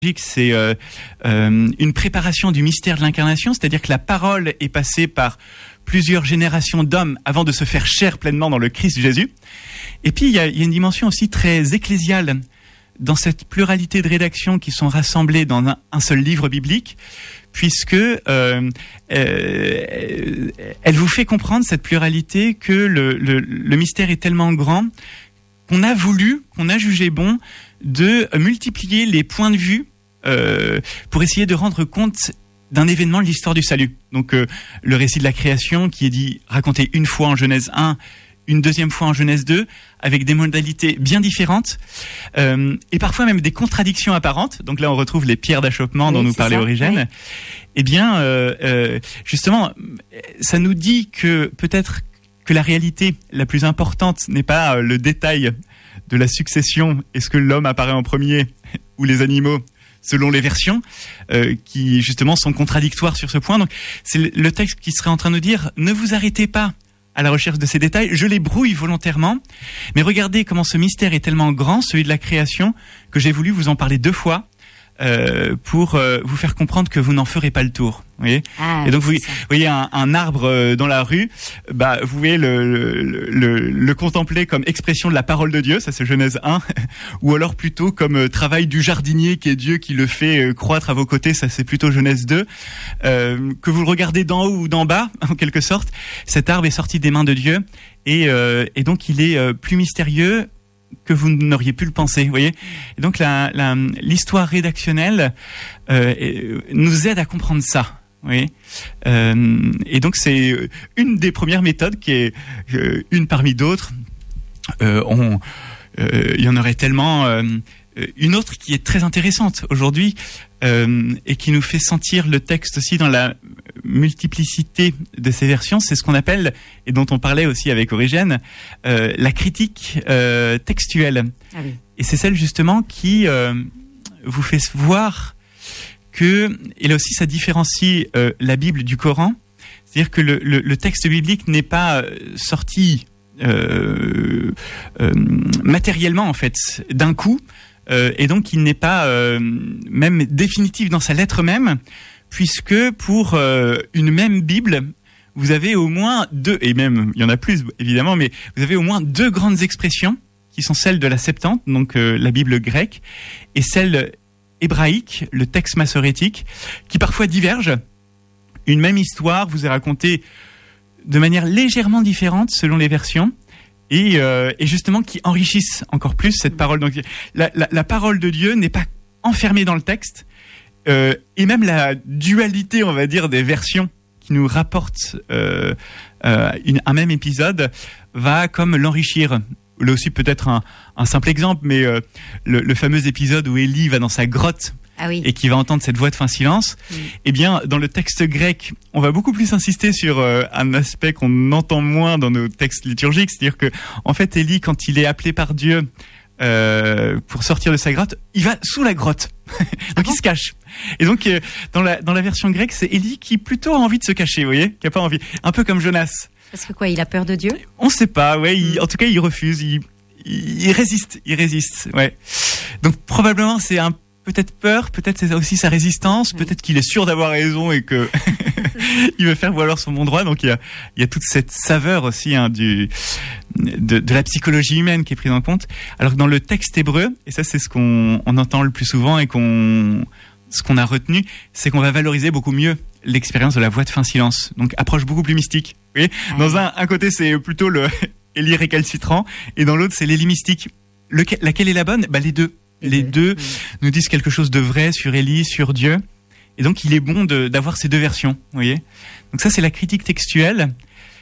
c'est une préparation du mystère de l'incarnation, c'est-à-dire que la parole est passée par plusieurs générations d'hommes avant de se faire chair pleinement dans le Christ Jésus. Et puis il y a une dimension aussi très ecclésiale dans cette pluralité de rédactions qui sont rassemblées dans un seul livre biblique, puisque elle vous fait comprendre, cette pluralité, que le mystère est tellement grand qu'on a jugé bon de multiplier les points de vue pour essayer de rendre compte d'un événement de l'histoire du salut. Donc le récit de la création qui est raconté une fois en Genèse 1, une deuxième fois en Genèse 2, avec des modalités bien différentes, et parfois même des contradictions apparentes. Donc là, on retrouve les pierres d'achoppement dont nous parlait Origène. Oui. Eh bien, justement, ça nous dit que peut-être que la réalité la plus importante n'est pas le détail de la succession, est-ce que l'homme apparaît en premier ou les animaux, selon les versions, qui justement sont contradictoires sur ce point. Donc c'est le texte qui serait en train de nous dire, ne vous arrêtez pas à la recherche de ces détails, je les brouille volontairement, mais regardez comment ce mystère est tellement grand, celui de la création, que j'ai voulu vous en parler 2 fois, pour vous faire comprendre que vous n'en ferez pas le tour. Vous voyez ? Et donc vous voyez un arbre dans la rue, vous pouvez le contempler comme expression de la parole de Dieu, ça c'est Genèse 1, ou alors plutôt comme travail du jardinier qui est Dieu qui le fait croître à vos côtés, ça c'est plutôt Genèse 2. Que vous le regardez d'en haut ou d'en bas, en quelque sorte, cet arbre est sorti des mains de Dieu, et donc il est plus mystérieux que vous n'auriez pu le penser, vous voyez. Et donc l'histoire rédactionnelle nous aide à comprendre ça, vous voyez. Et donc c'est une des premières méthodes qui est une parmi d'autres. Il y en aurait tellement. Une autre qui est très intéressante aujourd'hui et qui nous fait sentir le texte aussi dans la multiplicité de ces versions, c'est ce qu'on appelle, et dont on parlait aussi avec Origène, la critique textuelle. Ah oui. Et c'est celle justement qui vous fait voir que, et là aussi ça différencie la Bible du Coran, c'est-à-dire que le texte biblique n'est pas sorti matériellement en fait d'un coup, et donc il n'est pas même définitif dans sa lettre même, puisque pour une même Bible, vous avez au moins 2, et même il y en a plus évidemment, mais vous avez au moins 2 grandes expressions qui sont celles de la Septante, donc la Bible grecque, et celle hébraïque, le texte massorétique, qui parfois divergent. Une même histoire vous est racontée de manière légèrement différente selon les versions, et justement qui enrichissent encore plus cette parole. Donc la parole de Dieu n'est pas enfermée dans le texte, et même la dualité, on va dire, des versions qui nous rapportent un même épisode va comme l'enrichir. Là aussi peut-être un simple exemple, mais le fameux épisode où Élie va dans sa grotte et qui va entendre cette voix de fin silence, eh bien dans le texte grec, on va beaucoup plus insister sur un aspect qu'on entend moins dans nos textes liturgiques, c'est-à-dire que en fait Élie, quand il est appelé par Dieu pour sortir de sa grotte, il va sous la grotte. Donc il se cache. Et donc dans la version grecque, c'est Élie qui plutôt a envie de se cacher, vous voyez, qui a pas envie, un peu comme Jonas. Parce que quoi, il a peur de Dieu ? On sait pas, en tout cas il refuse, il résiste, ouais. Donc probablement c'est peut-être peur, peut-être c'est aussi sa résistance, peut-être qu'il est sûr d'avoir raison et que il veut faire valoir son bon droit. Donc il y a toute cette saveur aussi de la psychologie humaine qui est prise en compte. Alors que dans le texte hébreu, et ça c'est ce qu'on entend le plus souvent et ce qu'on a retenu, c'est qu'on va valoriser beaucoup mieux l'expérience de la voix de fin silence. Donc approche beaucoup plus mystique. Vous voyez, dans un côté c'est plutôt le Élie récalcitrant, et dans l'autre c'est l'Élie mystique. Laquelle est la bonne ? Les deux. Les deux nous disent quelque chose de vrai sur Élie, sur Dieu. Et donc, il est bon d'avoir ces 2 versions, vous voyez. Donc ça, c'est la critique textuelle.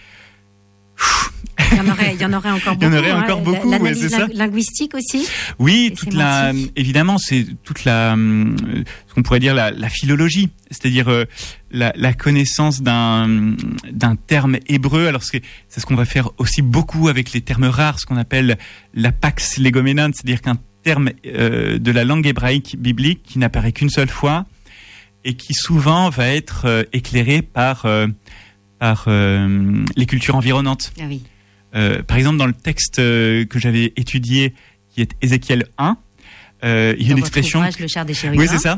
Il y en aurait encore beaucoup. Il y en aurait encore beaucoup, l'analyse c'est ça. Linguistique aussi. Oui, évidemment, c'est toute ce qu'on pourrait dire la philologie, c'est-à-dire la connaissance d'un terme hébreu. Alors c'est ce qu'on va faire aussi beaucoup avec les termes rares, ce qu'on appelle la pax legoménon, c'est-à-dire qu'un terme de la langue hébraïque biblique qui n'apparaît qu'une seule fois et qui souvent va être éclairé par les cultures environnantes. Ah oui. Par exemple, dans le texte que j'avais étudié, qui est Ézéchiel 1, Il y a Dans une votre expression. ouvrage, Le char des chérubins. Oui, c'est ça.